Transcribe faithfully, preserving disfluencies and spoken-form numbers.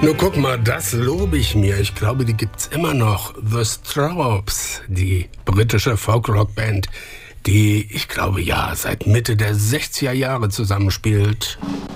Nur guck mal, das lobe ich mir. Ich glaube, die gibt's immer noch. The Strawbs, die britische Folk-Rock-Band, die, ich glaube, ja, seit Mitte der sechziger Jahre zusammenspielt.